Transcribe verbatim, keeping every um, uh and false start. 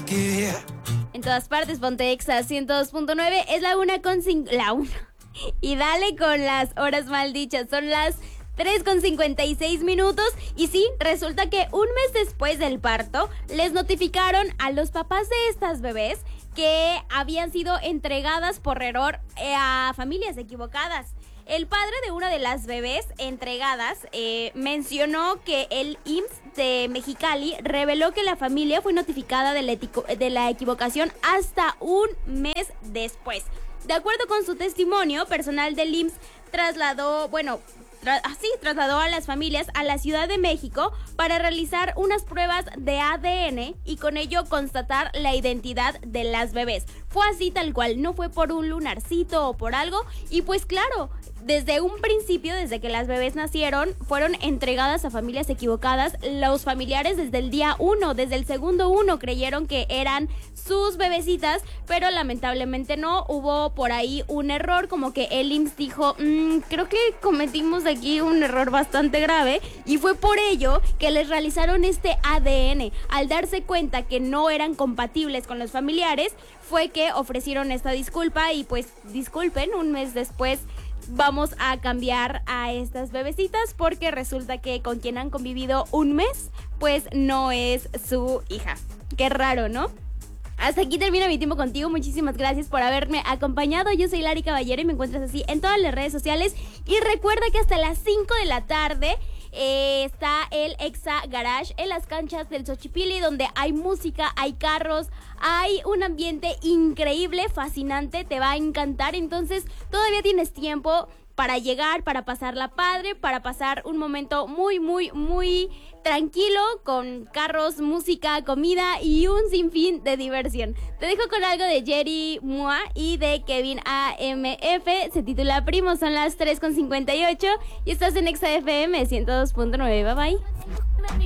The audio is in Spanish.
En todas partes, ponte Exa ciento dos punto nueve. Es la una con cinco. La una. Y dale con las horas maldichas. Son las tres con cincuenta y seis minutos. Y sí, resulta que un mes después del parto, les notificaron a los papás de estas bebés que habían sido entregadas por error a familias equivocadas. El padre de una de las bebés entregadas eh, mencionó que el I M S S de Mexicali reveló que la familia fue notificada de la, etico- de la equivocación hasta un mes después. De acuerdo con su testimonio, personal del I M S S trasladó, bueno, tra- así trasladó a las familias a la Ciudad de México para realizar unas pruebas de A D N y con ello constatar la identidad de las bebés. Fue así tal cual, no fue por un lunarcito o por algo. Y pues claro, desde un principio, desde que las bebés nacieron, fueron entregadas a familias equivocadas. Los familiares desde el día uno, desde el segundo uno, creyeron que eran sus bebecitas, pero lamentablemente no. Hubo por ahí un error, como que el I M S S dijo, mmm, creo que cometimos aquí un error bastante grave, y fue por ello que les realizaron este A D N. Al darse cuenta que no eran compatibles con los familiares, fue que ofrecieron esta disculpa y pues disculpen, un mes después vamos a cambiar a estas bebecitas porque resulta que con quien han convivido un mes, pues no es su hija. Qué raro, ¿no? Hasta aquí termina mi tiempo contigo. Muchísimas gracias por haberme acompañado. Yo soy Lari Caballero y me encuentras así en todas las redes sociales. Y recuerda que hasta las cinco de la tarde eh, está el Exa Garage en las canchas del Xochipilli, donde hay música, hay carros, hay un ambiente increíble, fascinante, te va a encantar. Entonces todavía tienes tiempo para llegar, para pasarla padre, para pasar un momento muy, muy, muy tranquilo con carros, música, comida y un sinfín de diversión. Te dejo con algo de Jerry Mua y de Kevin A M F. Se titula Primo, son las tres con cincuenta y ocho y estás en Exa F M ciento dos punto nueve. Bye bye.